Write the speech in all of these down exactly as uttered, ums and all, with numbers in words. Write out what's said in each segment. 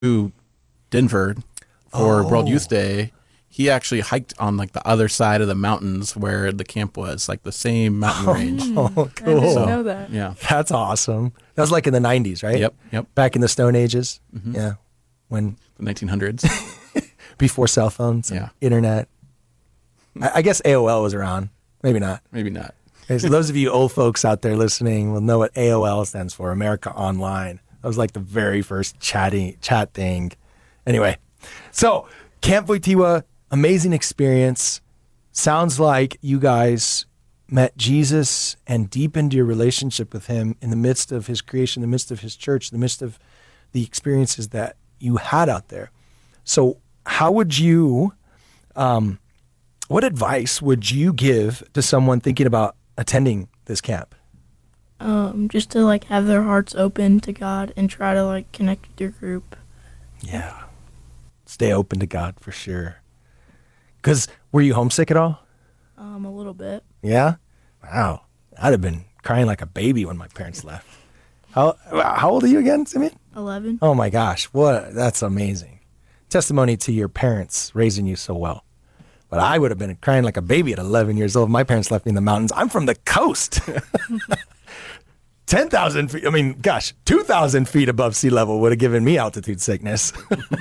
to Denver for Oh. World Youth Day, he actually hiked on like the other side of the mountains where the camp was, like the same mountain range. Oh, I didn't cool. know that. Yeah. That's awesome. That was like in the nineties, right? Yep. Yep. Back in the Stone Ages. Mhm. Yeah. When The nineteen hundreds. before cell phones, and Yeah. internet. I, I guess A O L was around. Maybe not. Maybe not. Okay, so those of you old folks out there listening will know what A O L stands for, America Online. That was like the very first chatting chat thing. Anyway, so Camp Wojtyła, amazing experience. Sounds like you guys met Jesus and deepened your relationship with him in the midst of his creation, in the midst of his church, in the midst of the experiences that you had out there. So how would you, um, what advice would you give to someone thinking about attending this camp? Um, just to like have their hearts open to God and try to like connect with your group. Yeah. Stay open to God for sure. Because were you homesick at all? Um, a little bit. Yeah? Wow. I'd have been crying like a baby when my parents left. How how old are you again, Simeon? Eleven. Oh my gosh. What that's amazing. Testimony to your parents raising you so well. But I would have been crying like a baby at eleven years old. My parents left me in the mountains. I'm from the coast. ten thousand feet. I mean, gosh, two thousand feet above sea level would have given me altitude sickness.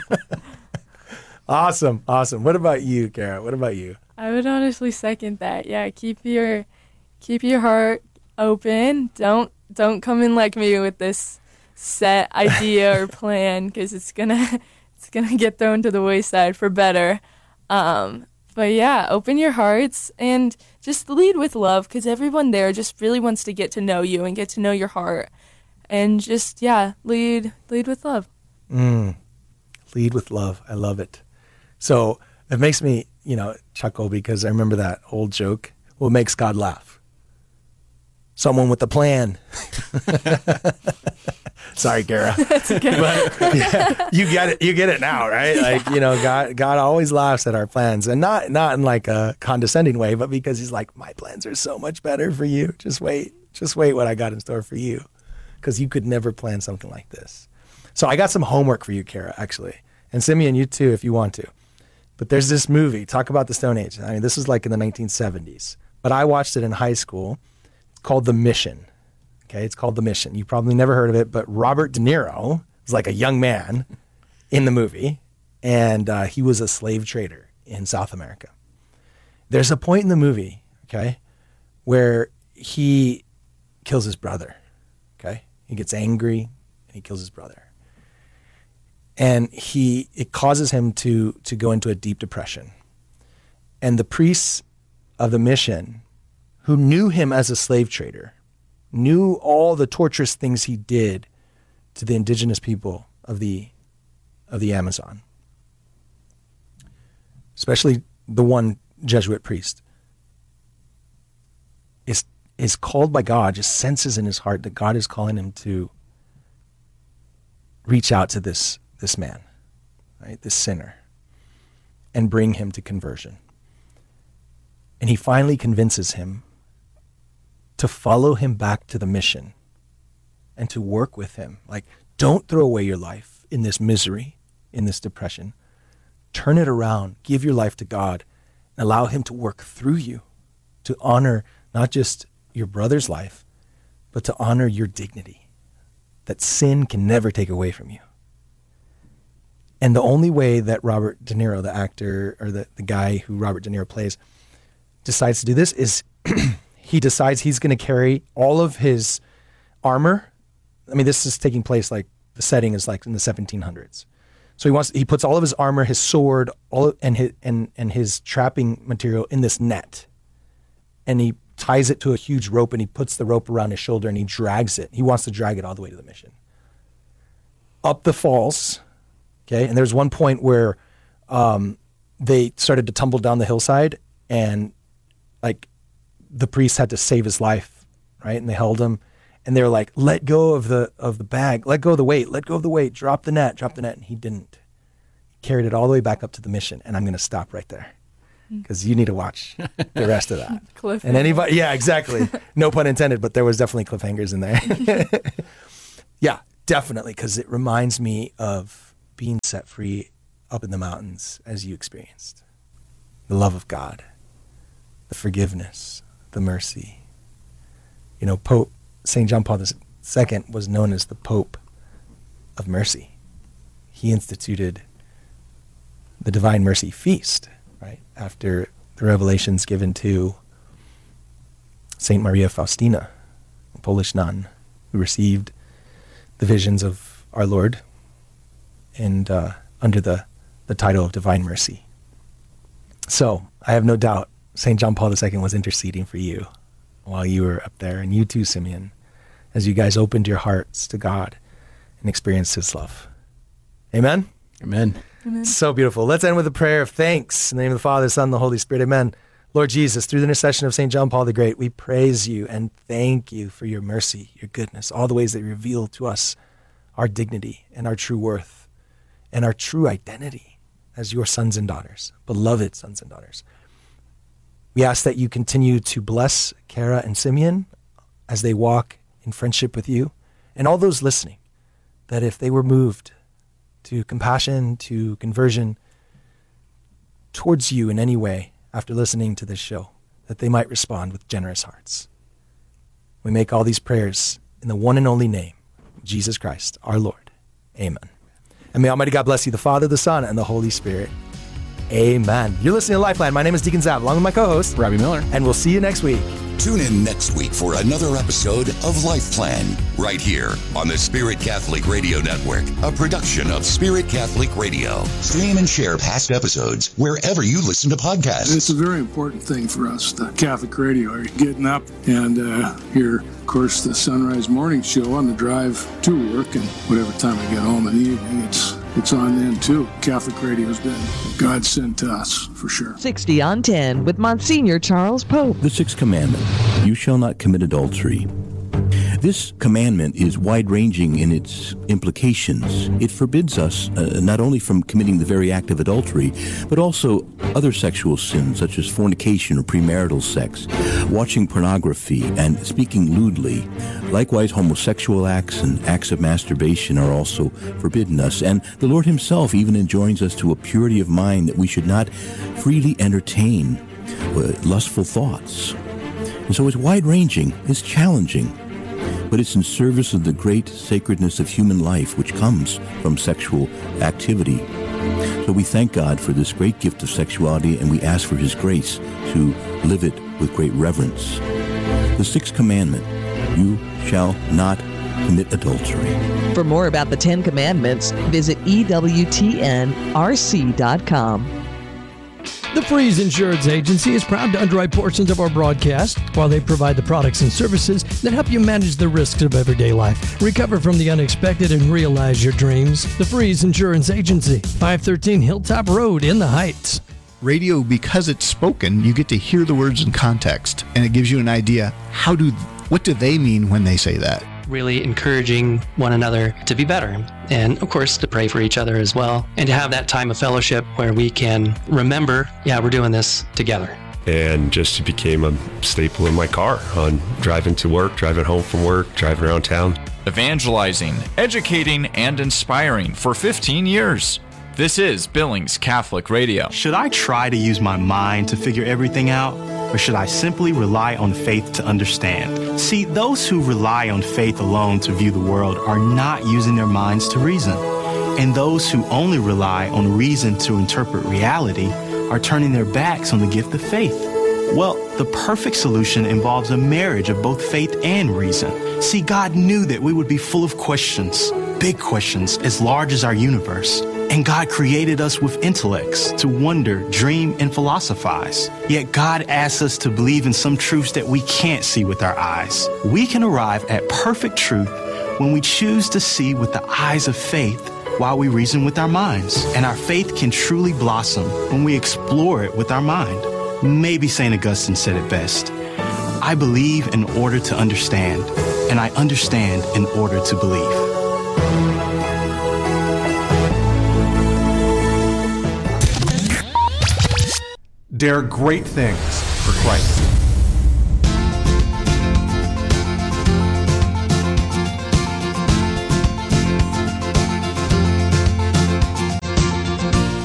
Awesome. Awesome. What about you, Kara? What about you? I would honestly second that. Yeah, keep your keep your heart open. Don't don't come in like me with this set idea or plan, because it's gonna it's gonna get thrown to the wayside for better. Um, but yeah, open your hearts and just lead with love, because everyone there just really wants to get to know you and get to know your heart, and just yeah, lead lead with love. Mm. Lead with love. I love it. So it makes me, you know, chuckle because I remember that old joke. What makes God laugh? Someone with a plan. Sorry, Kara. That's okay. But yeah, you get it. You get it now, right? Like, you know, God, God always laughs at our plans, and not, not in like a condescending way, but because he's like, my plans are so much better for you. Just wait, just wait what I got in store for you. Because you could never plan something like this. So I got some homework for you, Kara, actually. And Simeon, you too, if you want to. But there's this movie, talk about the Stone Age. I mean, this was like in the nineteen seventies, but I watched it in high school. It's called The Mission. Okay, it's called The Mission. You probably never heard of it, but Robert De Niro was like a young man in the movie, and uh, he was a slave trader in South America. There's a point in the movie, okay, where he kills his brother, okay? He gets angry, and he kills his brother. And he it causes him to, to go into a deep depression. And the priests of the mission, who knew him as a slave trader, knew all the torturous things he did to the indigenous people of the of the Amazon, especially the one Jesuit priest, is is called by God, just senses in his heart that God is calling him to reach out to this this man, right, this sinner, and bring him to conversion. And he finally convinces him to follow him back to the mission and to work with him. Like, don't throw away your life in this misery, in this depression. Turn it around, give your life to God, and allow him to work through you to honor not just your brother's life, but to honor your dignity that sin can never take away from you. And the only way that Robert De Niro, the actor, or the, the guy who Robert De Niro plays, decides to do this is he decides he's going to carry all of his armor. I mean, this is taking place like the setting is like in the seventeen hundreds. So he wants he puts all of his armor, his sword, all and his and and his trapping material in this net, and he ties it to a huge rope, and he puts the rope around his shoulder, and he drags it. He wants to drag it all the way to the mission. Up the falls, okay. And there's one point where um, they started to tumble down the hillside, and like the priest had to save his life, right? And they held him, and they were like, "Let go of the of the bag, let go of the weight, let go of the weight, drop the net, drop the net." And he didn't. He carried it all the way back up to the mission. And I'm going to stop right there because you need to watch the rest of that. Cliff. And anybody, yeah, exactly. No pun intended, but there was definitely cliffhangers in there. Yeah, definitely, because it reminds me of being set free up in the mountains as you experienced. The love of God, the forgiveness, the mercy. You know, Pope Saint John Paul the Second was known as the Pope of Mercy. He instituted the Divine Mercy Feast, right, after the revelations given to Saint Maria Faustina, a Polish nun who received the visions of our Lord and uh, under the, the title of Divine Mercy. So I have no doubt Saint John Paul the Second was interceding for you while you were up there, and you too, Simeon, as you guys opened your hearts to God and experienced his love. Amen? Amen. Amen. So beautiful. Let's end with a prayer of thanks. In the name of the Father, the Son, and the Holy Spirit. Amen. Lord Jesus, through the intercession of Saint John Paul the Great, we praise you and thank you for your mercy, your goodness, all the ways that you reveal to us our dignity and our true worth and our true identity as your sons and daughters, beloved sons and daughters. We ask that you continue to bless Kara and Simeon as they walk in friendship with you, and all those listening, that if they were moved to compassion, to conversion towards you in any way after listening to this show, that they might respond with generous hearts. We make all these prayers in the one and only name, Jesus Christ, our Lord. Amen. And may Almighty God bless you, the Father, the Son, and the Holy Spirit. Amen. You're listening to Lifeline. My name is Deacon Zav, along with my co-host, Robbie Miller. and we'll see you next week. Tune in next week for another episode of Life Plan, right here on the Spirit Catholic Radio Network, a production of Spirit Catholic Radio. Stream and share past episodes wherever you listen to podcasts. It's a very important thing for us, the Catholic radio. You're getting up and uh, hear, of course, the Sunrise Morning Show on the drive to work, and whatever time I get home in the evening, it's it's on then too. Catholic radio's been God sent to us, for sure. sixty on ten with Monsignor Charles Pope. The sixth commandment, you shall not commit adultery. This commandment is wide-ranging in its implications. It forbids us uh, not only from committing the very act of adultery, but also other sexual sins such as fornication or premarital sex, watching pornography, and speaking lewdly. Likewise, homosexual acts and acts of masturbation are also forbidden us. And the Lord himself even enjoins us to a purity of mind, that we should not freely entertain uh, lustful thoughts. And so it's wide-ranging, it's challenging, but it's in service of the great sacredness of human life, which comes from sexual activity. So we thank God for this great gift of sexuality, and we ask for his grace to live it with great reverence. The sixth commandment, you shall not commit adultery. For more about the Ten Commandments, visit E W T N R C dot com. The Freeze Insurance Agency is proud to underwrite portions of our broadcast while they provide the products and services that help you manage the risks of everyday life, recover from the unexpected, and realize your dreams. The Freeze Insurance Agency, five thirteen Hilltop Road in the Heights. Radio, because it's spoken, you get to hear the words in context, and it gives you an idea, how do, what do they mean when they say that? Really encouraging one another to be better, and of course to pray for each other as well, and to have that time of fellowship where we can remember, yeah, we're doing this together. And just became a staple in my car on driving to work, driving home from work, driving around town. Evangelizing, educating, and inspiring for fifteen years. This is Billings Catholic Radio. Should I try to use my mind to figure everything out, or should I simply rely on faith to understand? See, those who rely on faith alone to view the world are not using their minds to reason. And those who only rely on reason to interpret reality are turning their backs on the gift of faith. Well, the perfect solution involves a marriage of both faith and reason. See, God knew that we would be full of questions, big questions as large as our universe. And God created us with intellects to wonder, dream, and philosophize. Yet God asks us to believe in some truths that we can't see with our eyes. We can arrive at perfect truth when we choose to see with the eyes of faith while we reason with our minds. And our faith can truly blossom when we explore it with our mind. Maybe Saint Augustine said it best. I believe in order to understand, and I understand in order to believe. Dare great things for Christ.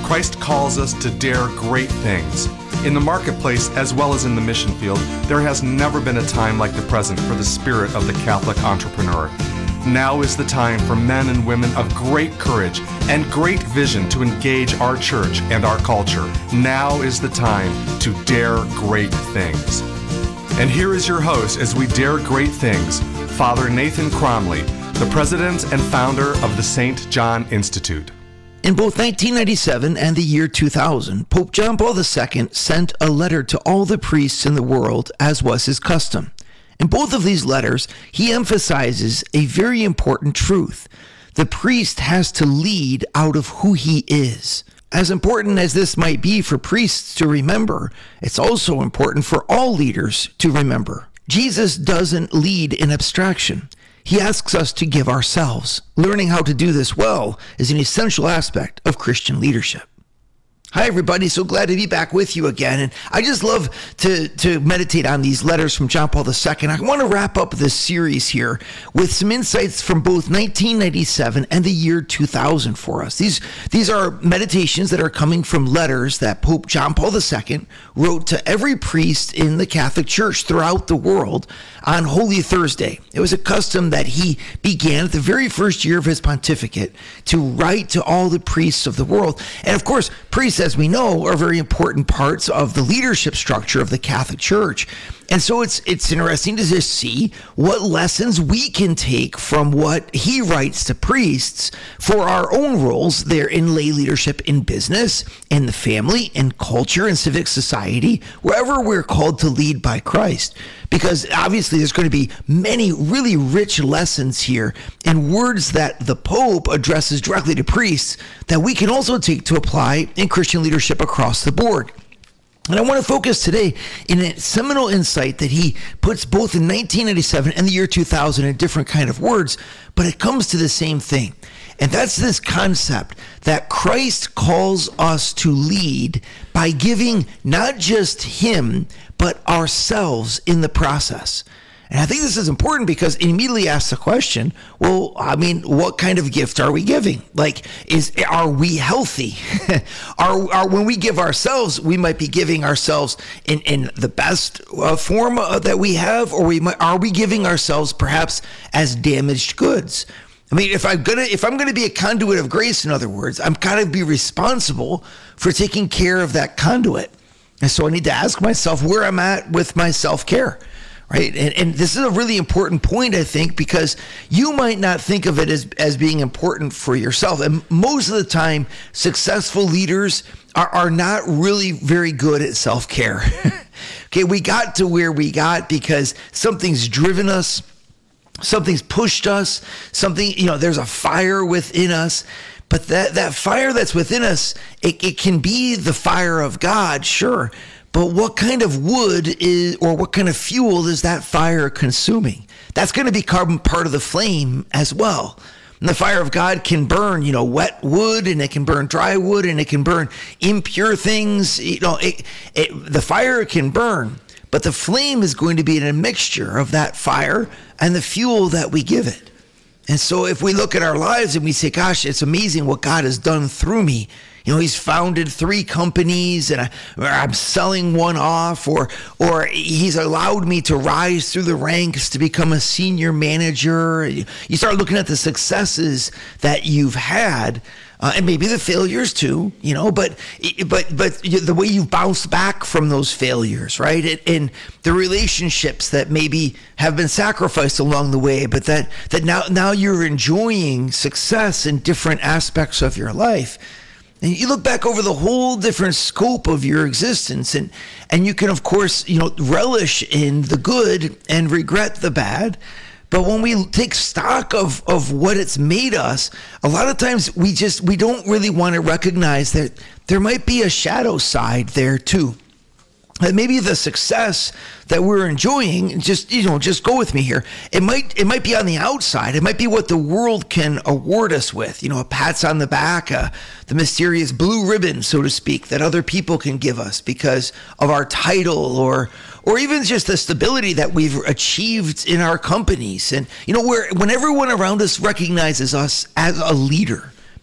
Christ calls us to dare great things. In the marketplace, as well as in the mission field, there has never been a time like the present for the spirit of the Catholic entrepreneur. Now is the time for men and women of great courage and great vision to engage our church and our culture. Now is the time to dare great things. And here is your host as we dare great things, Father Nathan Cromly, the president and founder of the Saint John Institute. In both nineteen ninety-seven and the year two thousand, Pope John Paul the Second sent a letter to all the priests in the world, as was his custom. In both of these letters, he emphasizes a very important truth. The priest has to lead out of who he is. As important as this might be for priests to remember, it's also important for all leaders to remember. Jesus doesn't lead in abstraction. He asks us to give ourselves. Learning how to do this well is an essential aspect of Christian leadership. Hi, everybody. So glad to be back with you again. And I just love to, to meditate on these letters from John Paul the Second. I want to wrap up this series here with some insights from both nineteen ninety-seven and the year two thousand for us. These, these are meditations that are coming from letters that Pope John Paul the Second wrote to every priest in the Catholic Church throughout the world on Holy Thursday. It was a custom that he began at the very first year of his pontificate to write to all the priests of the world. And of course, priests, as we know, are very important parts of the leadership structure of the Catholic Church. And so it's it's interesting to just see what lessons we can take from what he writes to priests for our own roles there in lay leadership, in business, in the family, in culture, in civic society, wherever we're called to lead by Christ. Because obviously there's going to be many really rich lessons here and words that the Pope addresses directly to priests that we can also take to apply in Christian leadership across the board. And I want to focus today in a seminal insight that he puts both in nineteen ninety-seven and the year two thousand in different kind of words, but it comes to the same thing. And that's this concept that Christ calls us to lead by giving not just him, but ourselves in the process. And I think this is important because it immediately asks the question, well, I mean, what kind of gift are we giving? Like, is are we healthy? are, are when we give ourselves, we might be giving ourselves in, in the best uh, form uh, that we have, or we might, are we giving ourselves perhaps as damaged goods? I mean, if I'm gonna if I'm gonna be a conduit of grace, in other words, I'm gotta be responsible for taking care of that conduit. And so I need to ask myself where I'm at with my self-care. Right. And, and this is a really important point, I think, because you might not think of it as, as being important for yourself. And most of the time, successful leaders are, are not really very good at self-care. Okay, we got to where we got because something's driven us, something's pushed us, something, you know, there's a fire within us. But that, that fire that's within us, it, it can be the fire of God, sure. But what kind of wood is, or what kind of fuel is that fire consuming? That's going to become part of the flame as well. And the fire of God can burn, you know, wet wood, and it can burn dry wood, and it can burn impure things. You know, it, it, the fire can burn, but the flame is going to be in a mixture of that fire and the fuel that we give it. And so if we look at our lives and we say, gosh, it's amazing what God has done through me. You know, he's founded three companies and I, or I'm selling one off, or or he's allowed me to rise through the ranks to become a senior manager. You start looking at the successes that you've had, uh, and maybe the failures too, you know, but but but the way you've bounced back from those failures, right? And, and the relationships that maybe have been sacrificed along the way, but that that now now you're enjoying success in different aspects of your life. And you look back over the whole different scope of your existence, and, and you can, of course, you know, relish in the good and regret the bad. But when we take stock of, of what it's made us, a lot of times we just, we don't really want to recognize that there might be a shadow side there too. That maybe the success that we're enjoying, just, you know, just go with me here. It might, it might be on the outside. It might be what the world can award us with, you know, a pats on the back, uh, the mysterious blue ribbon, so to speak, that other people can give us because of our title, or, or even just the stability that we've achieved in our companies. And, you know, where, when everyone around us recognizes us as a leader,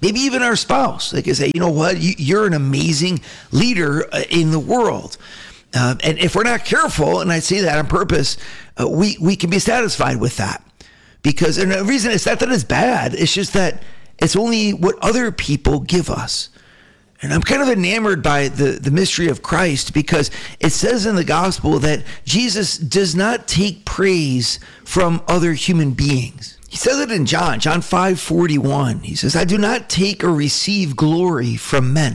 maybe even our spouse. They can say, you know what, you, you're an amazing leader uh, in the world. Uh, and if we're not careful, and I say that on purpose, uh, we, we can be satisfied with that. Because, and the reason it's not that it's bad, it's just that it's only what other people give us. And I'm kind of enamored by the, the mystery of Christ, because it says in the gospel that Jesus does not take praise from other human beings. He says it in John, John five forty-one. He says, I do not take or receive glory from men.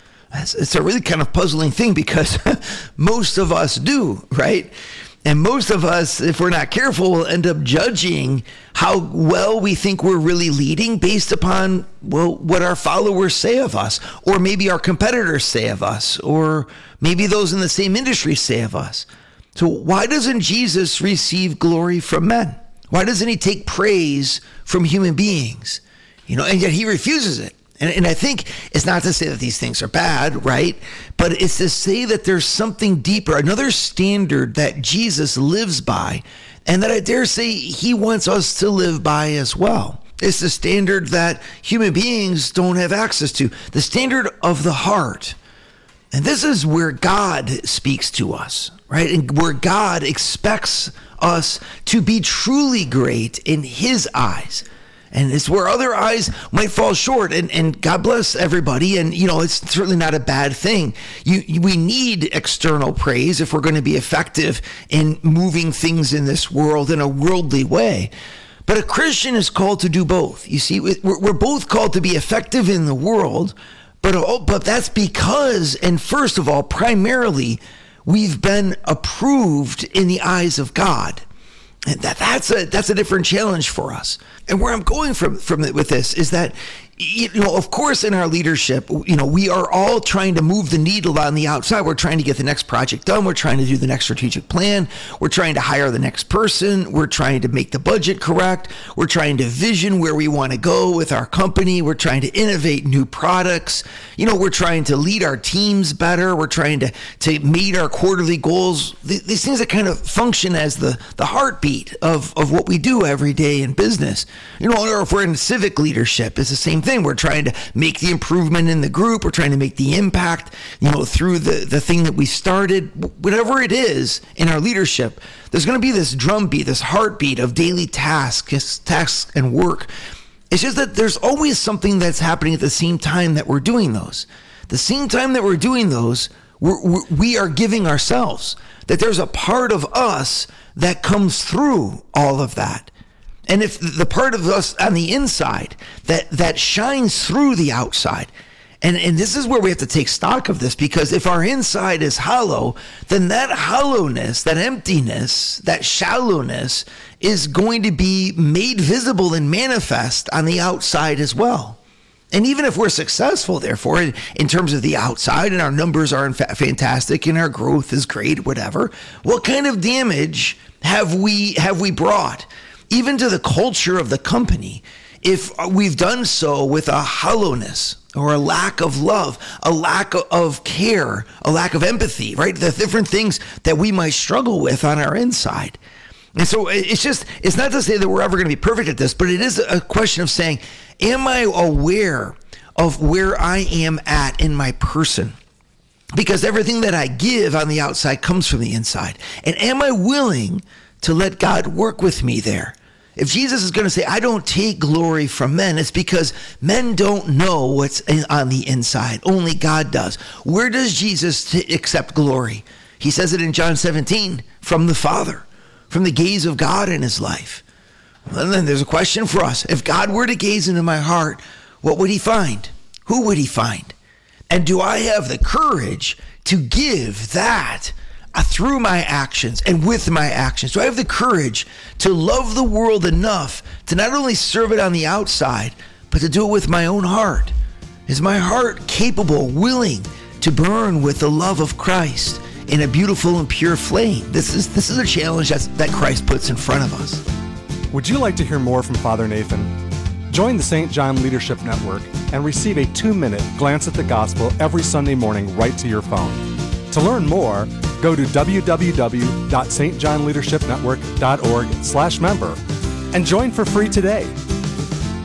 It's a really kind of puzzling thing, because most of us do, right? And most of us, if we're not careful, will end up judging how well we think we're really leading based upon, well, what our followers say of us, or maybe our competitors say of us, or maybe those in the same industry say of us. So why doesn't Jesus receive glory from men? Why doesn't he take praise from human beings? You know, and yet he refuses it. And, and I think it's not to say that these things are bad, right? But it's to say that there's something deeper, another standard that Jesus lives by, and that I dare say he wants us to live by as well. It's the standard that human beings don't have access to, the standard of the heart. And this is where God speaks to us, right? And where God expects us to be truly great in his eyes. And it's where other eyes might fall short, and, and God bless everybody. And, you know, it's certainly not a bad thing. You, you, we need external praise if we're going to be effective in moving things in this world in a worldly way. But a Christian is called to do both. You see, we're, we're both called to be effective in the world, but, but that's because, and first of all, primarily, we've been approved in the eyes of God. And that, that's a that's a different challenge for us. And where I'm going from from the, with this is that, you know, of course, in our leadership, you know, we are all trying to move the needle on the outside. We're trying to get the next project done. We're trying to do the next strategic plan. We're trying to hire the next person. We're trying to make the budget correct. We're trying to vision where we want to go with our company. We're trying to innovate new products. You know, we're trying to lead our teams better. We're trying to, to meet our quarterly goals. These things that kind of function as the, the heartbeat of, of what we do every day in business. You know, or if we're in civic leadership, it's the same thing. We're trying to make the improvement in the group. We're trying to make the impact, you know, through the, the thing that we started. Whatever it is in our leadership, there's going to be this drumbeat, this heartbeat of daily tasks, tasks and work. It's just that there's always something that's happening at the same time that we're doing those. The same time that we're doing those, we're, we're, we are giving ourselves. That there's a part of us that comes through all of that. And if the part of us on the inside that, that shines through the outside, and, and this is where we have to take stock of this, because if our inside is hollow, then that hollowness, that emptiness, that shallowness is going to be made visible and manifest on the outside as well. And even if we're successful, therefore, in, in terms of the outside, and our numbers are in fa- fantastic and our growth is great, whatever, what kind of damage have we have we brought? Even to the culture of the company, if we've done so with a hollowness or a lack of love, a lack of care, a lack of empathy, right? The different things that we might struggle with on our inside. And so it's just, it's not to say that we're ever going to be perfect at this, but it is a question of saying, am I aware of where I am at in my person? Because everything that I give on the outside comes from the inside. And am I willing to let God work with me there? If Jesus is going to say, I don't take glory from men, it's because men don't know what's in, on the inside. Only God does. Where does Jesus t- accept glory? He says it in John seventeen, from the Father, from the gaze of God in his life. And then there's a question for us. If God were to gaze into my heart, what would he find? Who would he find? And do I have the courage to give that through my actions and with my actions? Do I have the courage to love the world enough to not only serve it on the outside, but to do it with my own heart? Is my heart capable, willing to burn with the love of Christ in a beautiful and pure flame? This is this is a challenge that's, that Christ puts in front of us. Would you like to hear more from Father Nathan? Join the Saint John Leadership Network and receive a two-minute glance at the gospel every Sunday morning right to your phone. To learn more, go to w w w dot s t john leadership network dot org slash member and join for free today.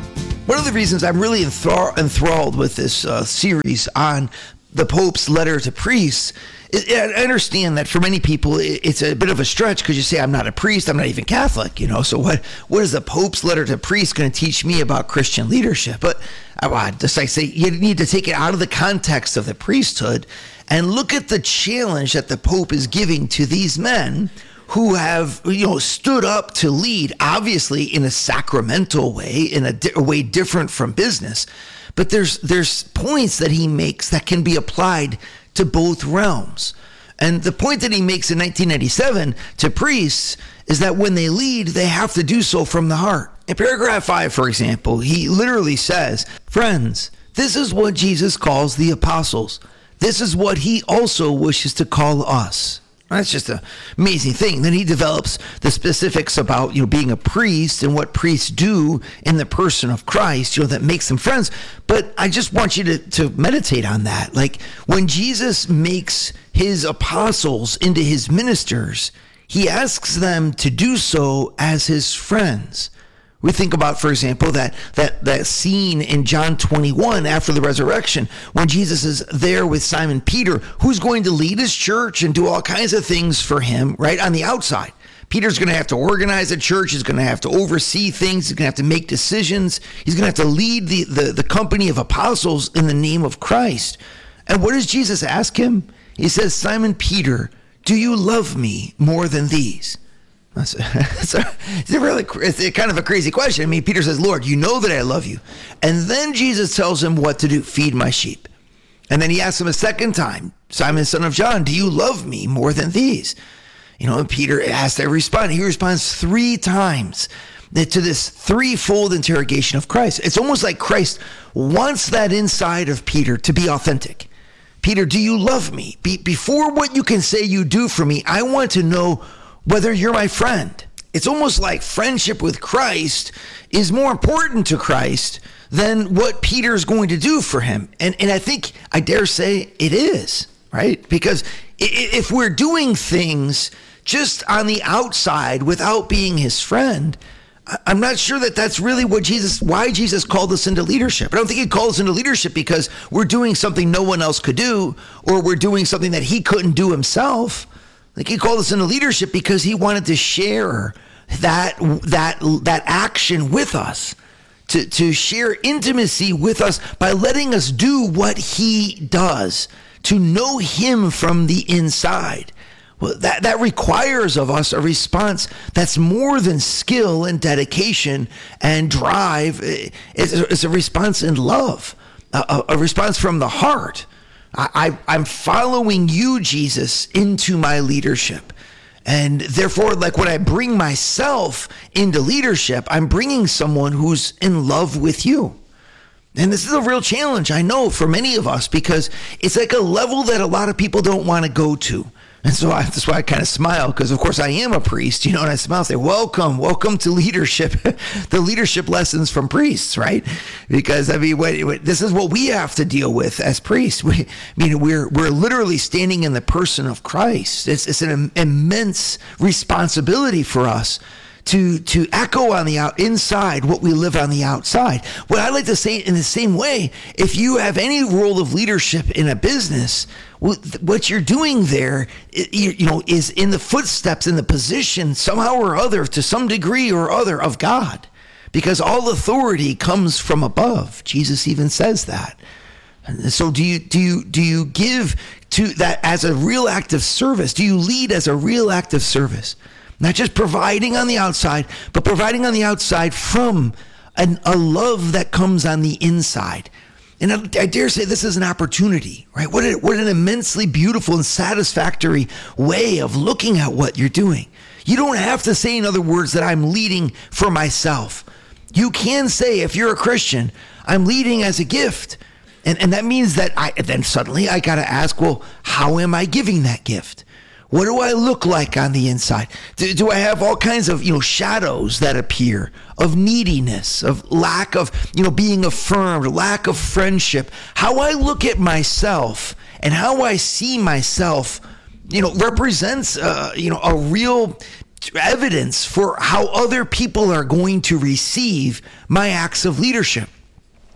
One of the reasons I'm really enthrall- enthralled with this uh, series on the Pope's letter to priests, I understand that for many people it's a bit of a stretch because you say, I'm not a priest, I'm not even Catholic, you know, so what what is the Pope's letter to priests going to teach me about Christian leadership? But I just like say you need to take it out of the context of the priesthood and look at the challenge that the Pope is giving to these men who have, you know, stood up to lead, obviously in a sacramental way, in a, di- a way different from business. But there's there's points that he makes that can be applied to both realms. And the point that he makes in nineteen ninety-seven to priests is that when they lead, they have to do so from the heart. In paragraph five, for example, he literally says, friends, this is what Jesus calls the apostles. This is what he also wishes to call us. That's just an amazing thing. Then he develops the specifics about, you know, being a priest and what priests do in the person of Christ, you know, that makes them friends. But I just want you to, to meditate on that. Like when Jesus makes his apostles into his ministers, he asks them to do so as his friends. We think about, for example, that that that scene in John twenty-one after the resurrection when Jesus is there with Simon Peter, who's going to lead his church and do all kinds of things for him, right, on the outside. Peter's going to have to organize a church. He's going to have to oversee things. He's going to have to make decisions. He's going to have to lead the, the, the company of apostles in the name of Christ. And what does Jesus ask him? He says, Simon Peter, do you love me more than these? That's a, it's, a, it's a really it's a kind of a crazy question. I mean, Peter says, Lord, you know that I love you. And then Jesus tells him what to do, feed my sheep. And then he asks him a second time, Simon, son of John, do you love me more than these? You know, and Peter has to respond. He responds three times to this threefold interrogation of Christ. It's almost like Christ wants that inside of Peter to be authentic. Peter, do you love me? Be, before what you can say you do for me, I want to know whether you're my friend. It's almost like friendship with Christ is more important to Christ than what Peter's going to do for him. And and I think, I dare say, it is, right? Because if we're doing things just on the outside without being his friend, I'm not sure that that's really what Jesus, why Jesus called us into leadership. I don't think he called us into leadership because we're doing something no one else could do, or we're doing something that he couldn't do himself. Like he called us into leadership because he wanted to share that that that action with us, to, to share intimacy with us by letting us do what he does, to know him from the inside. Well, that, that requires of us a response that's more than skill and dedication and drive. It's a, it's a response in love, a, a response from the heart. I, I'm following you, Jesus, into my leadership. And therefore, like when I bring myself into leadership, I'm bringing someone who's in love with you. And this is a real challenge, I know, for many of us, because it's like a level that a lot of people don't want to go to. And so I, that's why I kind of smile, because of course I am a priest, you know, and I smile and say, welcome, welcome to leadership, the leadership lessons from priests, right? Because I mean, what, what, this is what we have to deal with as priests. We, I mean, we're we're literally standing in the person of Christ. It's, it's an immense responsibility for us to to echo on the out inside what we live on the outside. What I like to say in the same way, if you have any role of leadership in a business, what you're doing there, you know, is in the footsteps, in the position somehow or other, to some degree or other, of God, because all authority comes from above. Jesus even says that. And so, do you do you do you give to that as a real act of service? Do you lead as a real act of service? Not just providing on the outside, but providing on the outside from an, a love that comes on the inside. And I, I dare say this is an opportunity, right? What, a, what an immensely beautiful and satisfactory way of looking at what you're doing. You don't have to say, in other words, that I'm leading for myself. You can say, if you're a Christian, I'm leading as a gift. And, and that means that I then suddenly I got to ask, well, how am I giving that gift? What do I look like on the inside? Do, do I have all kinds of, you know, shadows that appear of neediness, of lack of, you know, being affirmed, lack of friendship? How I look at myself and how I see myself, you know, represents, uh, you know, a real evidence for how other people are going to receive my acts of leadership.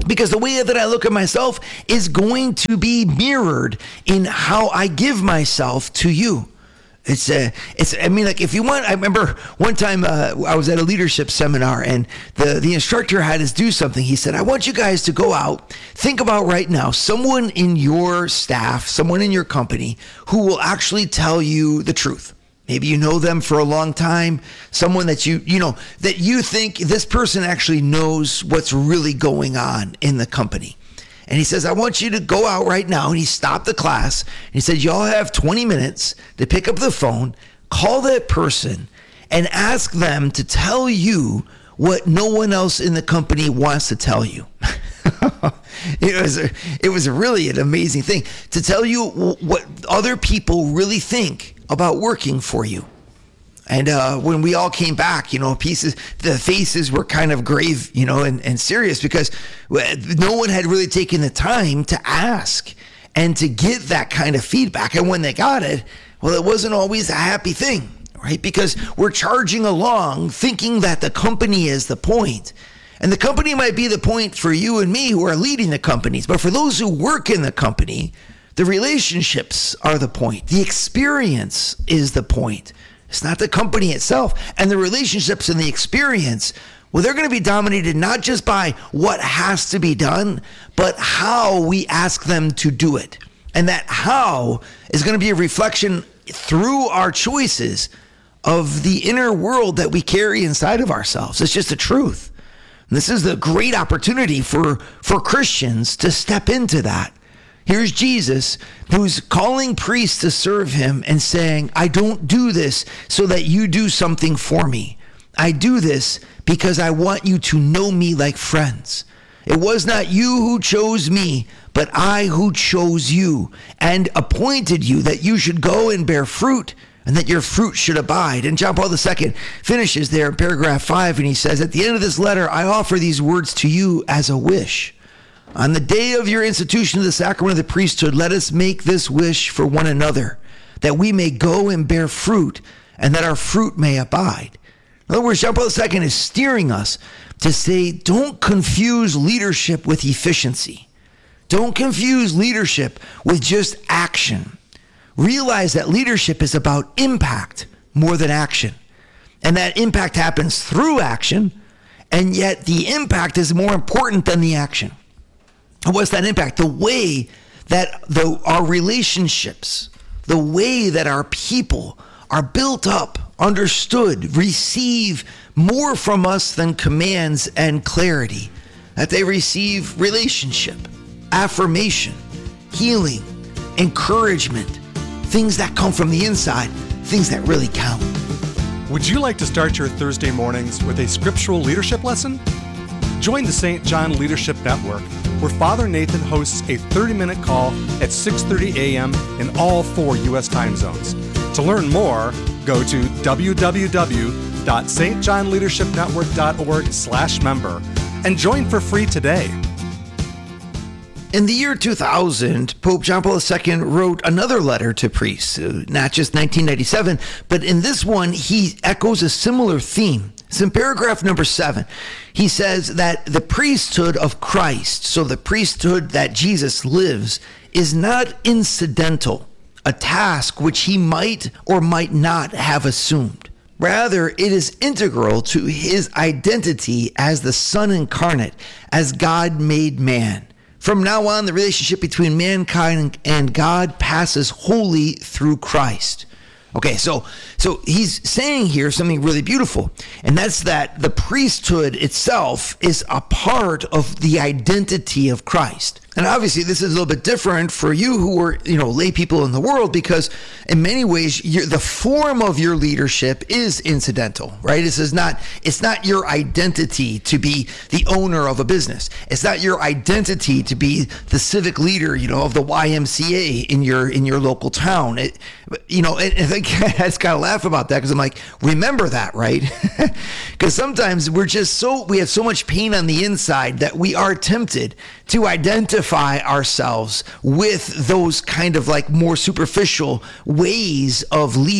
Because the way that I look at myself is going to be mirrored in how I give myself to you. It's a, it's. I mean, like if you want, I remember one time uh, I was at a leadership seminar, and the the instructor had us do something. He said, "I want you guys to go out, think about right now someone in your staff, someone in your company who will actually tell you the truth. Maybe you know them for a long time, someone that you, you know, that you think this person actually knows what's really going on in the company." And he says, "I want you to go out right now." And he stopped the class. And he said, "Y'all have twenty minutes to pick up the phone, call that person, and ask them to tell you what no one else in the company wants to tell you." It was a, it was really an amazing thing to tell you what other people really think about working for you. And uh, when we all came back, you know, pieces, the faces were kind of grave, you know, and, and serious, because no one had really taken the time to ask and to get that kind of feedback. And when they got it, well, it wasn't always a happy thing, right? Because we're charging along thinking that the company is the point. And the company might be the point for you and me who are leading the companies. But for those who work in the company, the relationships are the point. The experience is the point. It's not the company itself. And the relationships and the experience, well, they're going to be dominated not just by what has to be done, but how we ask them to do it. And that how is going to be a reflection through our choices of the inner world that we carry inside of ourselves. It's just the truth. And this is the great opportunity for, for Christians to step into that. Here's Jesus, who's calling priests to serve him and saying, "I don't do this so that you do something for me. I do this because I want you to know me like friends. It was not you who chose me, but I who chose you and appointed you that you should go and bear fruit, and that your fruit should abide." And John Paul the Second finishes there in paragraph five, and he says, "At the end of this letter, I offer these words to you as a wish. On the day of your institution of the sacrament of the priesthood, let us make this wish for one another, that we may go and bear fruit, and that our fruit may abide." In other words, John Paul the Second is steering us to say, don't confuse leadership with efficiency. Don't confuse leadership with just action. Realize that leadership is about impact more than action. And that impact happens through action, and yet the impact is more important than the action. And what's that impact? The way that the, our relationships, the way that our people are built up, understood, receive more from us than commands and clarity. That they receive relationship, affirmation, healing, encouragement, things that come from the inside, things that really count. Would you like to start your Thursday mornings with a scriptural leadership lesson? Join the Saint John Leadership Network, where Father Nathan hosts a thirty-minute call at six thirty a.m. in all four U S time zones. To learn more, go to w w w dot s t john leadership network dot org slash member and join for free today. In the year two thousand, Pope John Paul the Second wrote another letter to priests, uh, not just nineteen ninety-seven, but in this one, he echoes a similar theme. It's in paragraph number seven. He says that the priesthood of Christ, so the priesthood that Jesus lives, is not incidental, a task which he might or might not have assumed. Rather, it is integral to his identity as the Son incarnate, as God made man. From now on, the relationship between mankind and God passes wholly through Christ. Okay, so so he's saying here something really beautiful, and that's that the priesthood itself is a part of the identity of Christ. And obviously, this is a little bit different for you who are, you know, lay people in the world, because in many ways, you're, the form of your leadership is incidental, right? This is not, it's not your identity to be the owner of a business. It's not your identity to be the civic leader, you know, of the Y M C A in your in your local town. It, you know, and I think I just gotta laugh about that, because I'm like, remember that, right? Because sometimes we're just so, we have so much pain on the inside that we are tempted to identify ourselves with those kind of like more superficial ways of leading.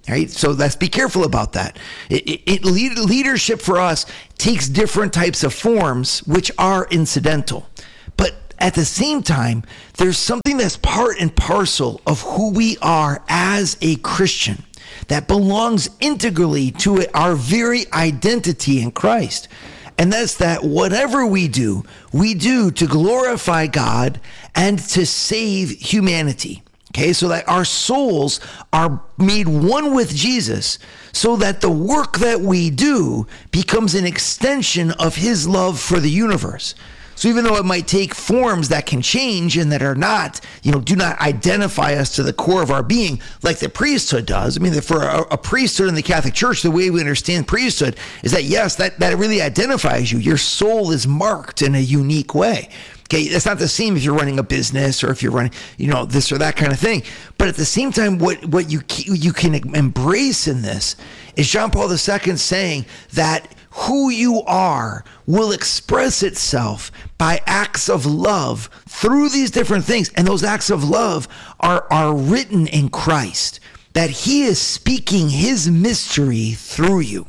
Right? So let's be careful about that. It, it, it lead, leadership for us takes different types of forms, which are incidental. But at the same time, there's something that's part and parcel of who we are as a Christian that belongs integrally to it, our very identity in Christ. And that's that whatever we do, we do to glorify God and to save humanity. Okay, so that our souls are made one with Jesus, so that the work that we do becomes an extension of his love for the universe. So even though it might take forms that can change and that are not, you know, do not identify us to the core of our being like the priesthood does. I mean, for a, a priesthood in the Catholic Church, the way we understand priesthood is that, yes, that, that really identifies you. Your soul is marked in a unique way. Okay, that's not the same if you're running a business or if you're running, you know, this or that kind of thing. But at the same time, what, what you you can embrace in this is John Paul the Second saying that who you are will express itself by acts of love through these different things. And those acts of love are, are written in Christ, that he is speaking his mystery through you.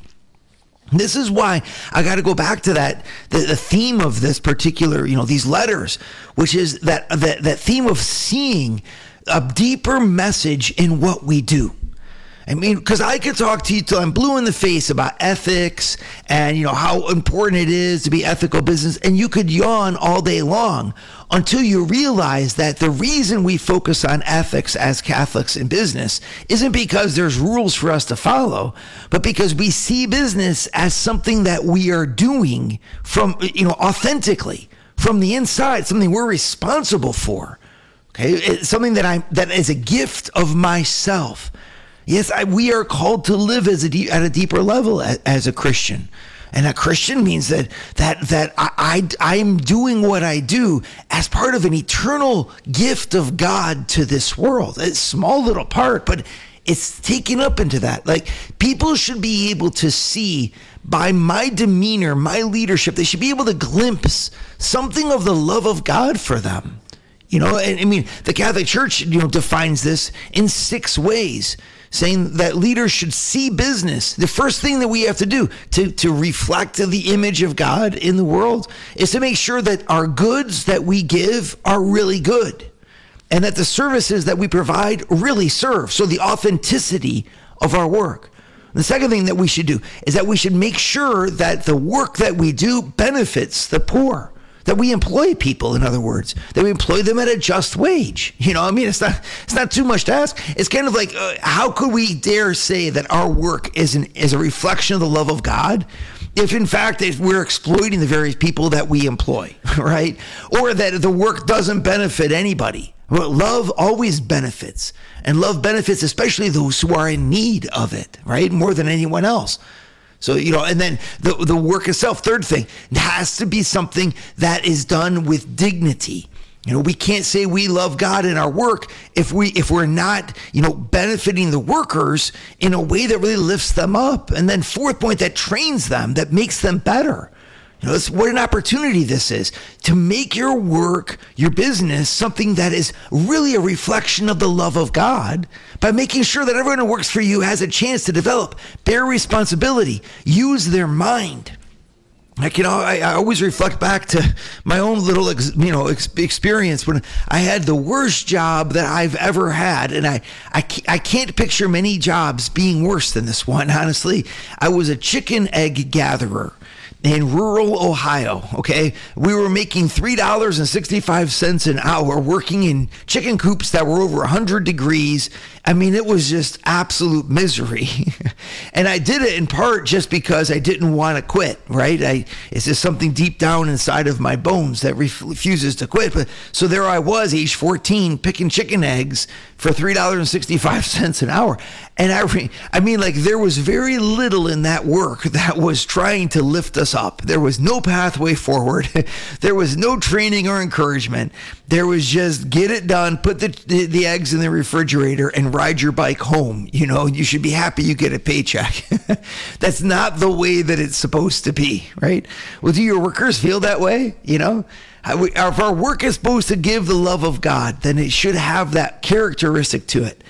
This is why I got to go back to that, the, the theme of this particular, you know, these letters, which is that, that, that theme of seeing a deeper message in what we do. I mean, because I could talk to you till I'm blue in the face about ethics and, you know, how important it is to be ethical business. And you could yawn all day long until you realize that the reason we focus on ethics as Catholics in business isn't because there's rules for us to follow, but because we see business as something that we are doing from, you know, authentically from the inside, something we're responsible for. Okay. It's something that I, that is a gift of myself. Yes, I, we are called to live as a deep, at a deeper level as, as a Christian. And a Christian means that that that I, I I'm doing what I do as part of an eternal gift of God to this world. It's a small little part, but it's taken up into that. Like, people should be able to see by my demeanor, my leadership, they should be able to glimpse something of the love of God for them. You know, and I mean, the Catholic Church, you know, defines this in six ways, saying that leaders should see business. The first thing that we have to do to, to reflect the image of God in the world is to make sure that our goods that we give are really good and that the services that we provide really serve. So the authenticity of our work. The second thing that we should do is that we should make sure that the work that we do benefits the poor. That we employ people, in other words, that we employ them at a just wage. You know, I mean, it's not it's not too much to ask. It's kind of like, uh, how could we dare say that our work is an is a reflection of the love of God, if in fact if we're exploiting the very people that we employ, right? Or that the work doesn't benefit anybody. Well, love always benefits, and love benefits especially those who are in need of it, right? More than anyone else. So, you know, and then the the work itself, third thing, it has to be something that is done with dignity. You know, we can't say we love God in our work if we if we're not, you know, benefiting the workers in a way that really lifts them up. And then fourth point, that trains them, that makes them better. You know, it's, what an opportunity this is to make your work, your business, something that is really a reflection of the love of God by making sure that everyone who works for you has a chance to develop, bear responsibility, use their mind. Like, you know, I, I always reflect back to my own little, ex, you know, ex, experience when I had the worst job that I've ever had. And I, I, I can't picture many jobs being worse than this one, honestly. I was a chicken egg gatherer in rural Ohio, okay? We were making three dollars and sixty-five cents an hour working in chicken coops that were over one hundred degrees. I mean, it was just absolute misery. And I did it in part just because I didn't want to quit, right? I, it's just something deep down inside of my bones that ref- refuses to quit. But so there I was, age fourteen, picking chicken eggs for three dollars and sixty-five cents an hour. And I, re- I mean, like, there was very little in that work that was trying to lift us up. There was no pathway forward. There was no training or encouragement. There was just get it done, put the, the the eggs in the refrigerator and ride your bike home. You know, you should be happy you get a paycheck. That's not the way that it's supposed to be, right? Well, do your workers feel that way? You know, if our work is supposed to give the love of God, then it should have that characteristic to it.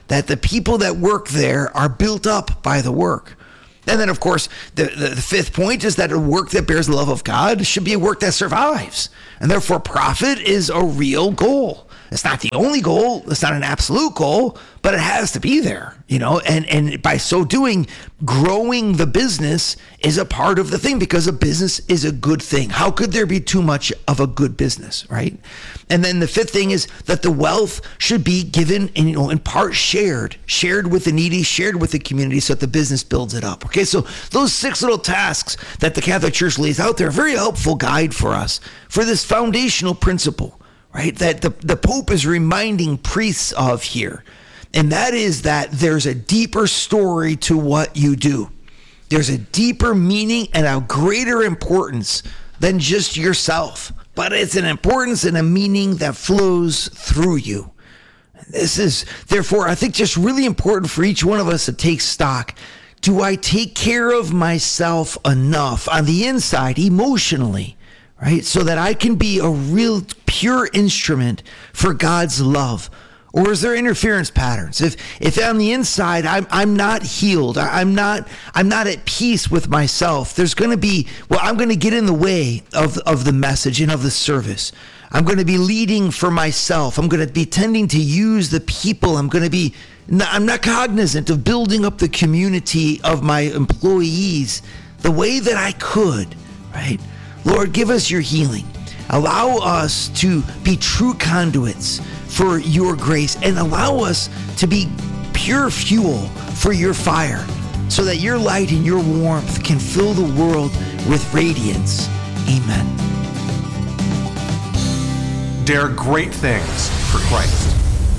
that the people that work there are built up by the work. And then, of course, the, the, the fifth point is that a work that bears the love of God should be a work that survives. And therefore, profit is a real goal. It's not the only goal. It's not an absolute goal, but it has to be there, you know, and, and by so doing, growing the business is a part of the thing, because a business is a good thing. How could there be too much of a good business, right? And then the fifth thing is that the wealth should be given and, you know, in part shared, shared with the needy, shared with the community, so that the business builds it up. Okay, so those six little tasks that the Catholic Church lays out there are a very helpful guide for us for this foundational principle, right, that the, the Pope is reminding priests of here. And that is that there's a deeper story to what you do. There's a deeper meaning and a greater importance than just yourself. But it's an importance and a meaning that flows through you. This is, therefore, I think just really important for each one of us to take stock. Do I take care of myself enough on the inside, emotionally, right, so that I can be a real pure instrument for God's love? Or is there interference patterns? If if on the inside I'm I'm not healed, I'm not I'm not at peace with myself, there's going to be, well, I'm going to get in the way of of the message and of the service. I'm going to be leading for myself. I'm going to be tending to use the people. I'm going to be I'm not cognizant of building up the community of my employees the way that I could, right? Lord, give us your healing. Allow us to be true conduits for your grace, and allow us to be pure fuel for your fire, so that your light and your warmth can fill the world with radiance. Amen. Dare great things for Christ.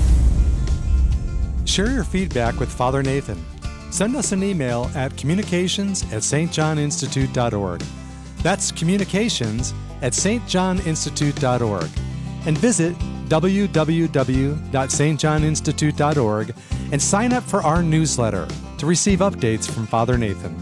Share your feedback with Father Nathan. Send us an email at communications at s t john institute dot org. That's communications at s t john institute dot org. And visit w w w dot s t john institute dot org and sign up for our newsletter to receive updates from Father Nathan.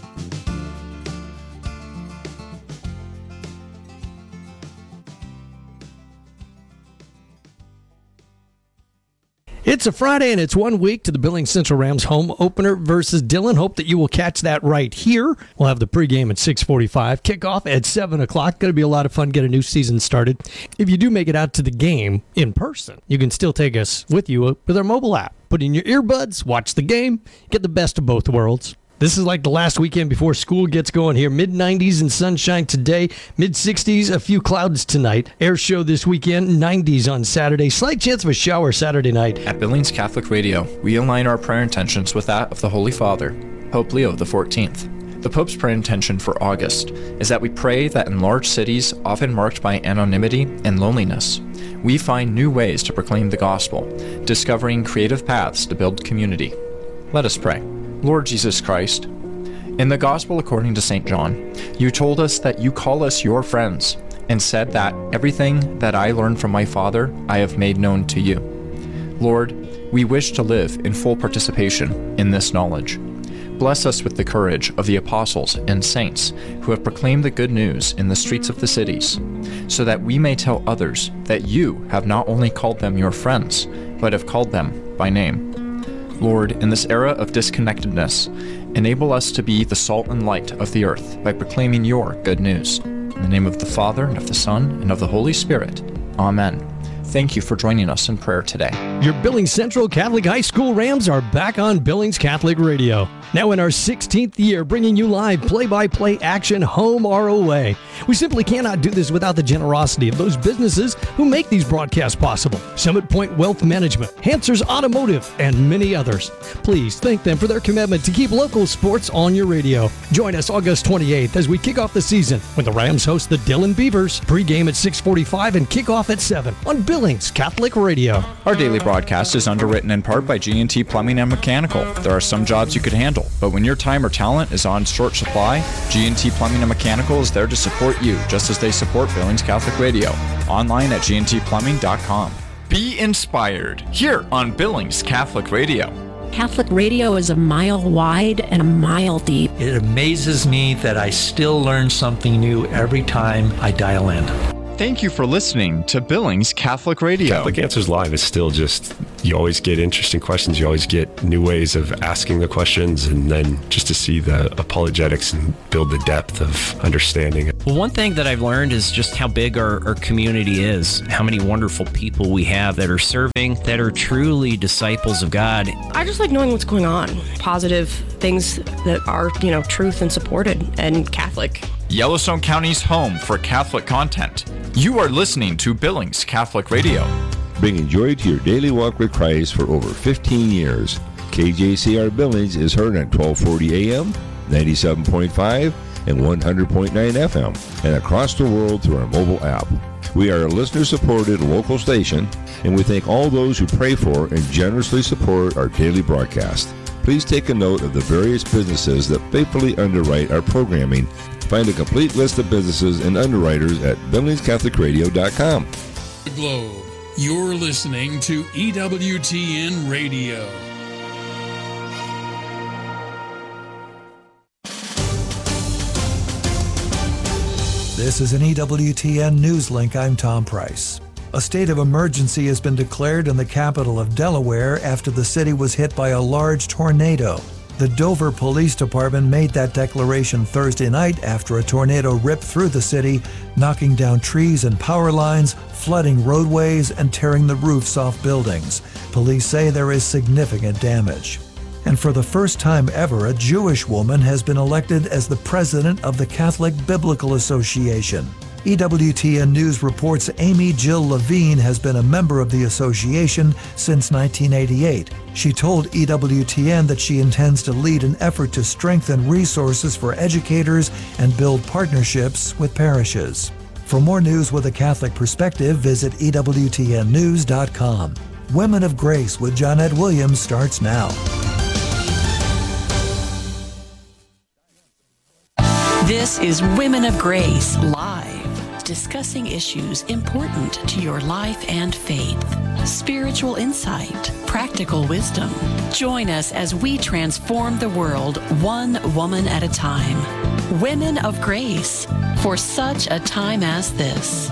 It's a Friday, and it's one week to the Billings Central Rams home opener versus Dillon. Hope that you will catch that right here. We'll have the pregame at six forty-five, kickoff at seven o'clock. Going to be a lot of fun, get a new season started. If you do make it out to the game in person, you can still take us with you with our mobile app. Put in your earbuds, watch the game, get the best of both worlds. This is like the last weekend before school gets going here. mid nineties and sunshine today. mid sixties, a few clouds tonight. Air show this weekend, nineties on Saturday. Slight chance of a shower Saturday night. At Billings Catholic Radio, we align our prayer intentions with that of the Holy Father, Pope Leo the fourteenth. The Pope's prayer intention for August is that we pray that in large cities, often marked by anonymity and loneliness, we find new ways to proclaim the gospel, discovering creative paths to build community. Let us pray. Lord Jesus Christ, in the Gospel according to Saint John, you told us that you call us your friends, and said that everything that I learned from my Father I have made known to you. Lord, we wish to live in full participation in this knowledge. Bless us with the courage of the apostles and saints who have proclaimed the good news in the streets of the cities, so that we may tell others that you have not only called them your friends, but have called them by name. Lord, in this era of disconnectedness, enable us to be the salt and light of the earth by proclaiming your good news. In the name of the Father, and of the Son, and of the Holy Spirit. Amen. Thank you for joining us in prayer today. Your Billings Central Catholic High School Rams are back on Billings Catholic Radio. Now in our sixteenth year, bringing you live play-by-play action, home or away. We simply cannot do this without the generosity of those businesses who make these broadcasts possible. Summit Point Wealth Management, Hansers Automotive, and many others. Please thank them for their commitment to keep local sports on your radio. Join us August twenty-eighth as we kick off the season when the Rams host the Dillon Beavers. Pre-game at six forty-five and kickoff at seven on Billings Catholic Radio. Our daily broadcast is underwritten in part by G and T Plumbing and Mechanical. There are some jobs you could handle, but when your time or talent is on short supply, G and T Plumbing and Mechanical is there to support you, just as they support Billings Catholic Radio. Online at g n t plumbing dot com. Be inspired here on Billings Catholic Radio. Catholic radio is a mile wide and a mile deep. It amazes me that I still learn something new every time I dial in. Thank you for listening to Billings Catholic Radio. Catholic Answers Live is still just, you always get interesting questions. You always get new ways of asking the questions, and then just to see the apologetics and build the depth of understanding. Well, one thing that I've learned is just how big our, our community is, how many wonderful people we have that are serving, that are truly disciples of God. I just like knowing what's going on. Positive things that are, you know, truth and supported and Catholic. Yellowstone County's home for Catholic content. You are listening to Billings Catholic Radio. Bringing joy to your daily walk with Christ for over fifteen years. K J C R Billings is heard on twelve forty A M, ninety-seven point five, and one hundred point nine F M, and across the world through our mobile app. We are a listener-supported local station, and we thank all those who pray for and generously support our daily broadcast. Please take a note of the various businesses that faithfully underwrite our programming. Find a complete list of businesses and underwriters at billings catholic radio dot com. Globe. You're listening to E W T N Radio. This is an E W T N News Link. I'm Tom Price. A state of emergency has been declared in the capital of Delaware after the city was hit by a large tornado. The Dover Police Department made that declaration Thursday night after a tornado ripped through the city, knocking down trees and power lines, flooding roadways, and tearing the roofs off buildings. Police say there is significant damage. And for the first time ever, a Jewish woman has been elected as the president of the Catholic Biblical Association. E W T N News reports Amy Jill Levine has been a member of the association since nineteen eighty-eight. She told E W T N that she intends to lead an effort to strengthen resources for educators and build partnerships with parishes. For more news with a Catholic perspective, visit E W T N news dot com. Women of Grace with Johnnette Williams starts now. This is Women of Grace Live, discussing issues important to your life and faith, spiritual insight, practical wisdom. Join us as we transform the world one woman at a time. Women of Grace, for such a time as this.